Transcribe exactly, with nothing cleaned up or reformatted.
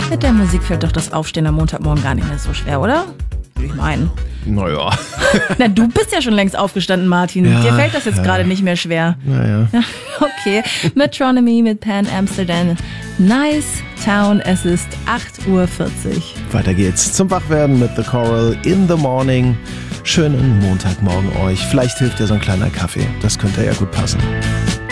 Mit der Musik fällt doch das Aufstehen am Montagmorgen gar nicht mehr so schwer, oder? Ich meine. Naja. Na, du bist ja schon längst aufgestanden, Martin. Ja, Dir fällt das jetzt ja. gerade nicht mehr schwer. Naja. Ja, okay. Metronomy mit Pan Amsterdam. Nice Town. Es ist acht Uhr vierzig. Weiter geht's zum Wachwerden mit The Coral in the Morning. Schönen Montagmorgen euch. Vielleicht hilft ja so ein kleiner Kaffee. Das könnte ja gut passen.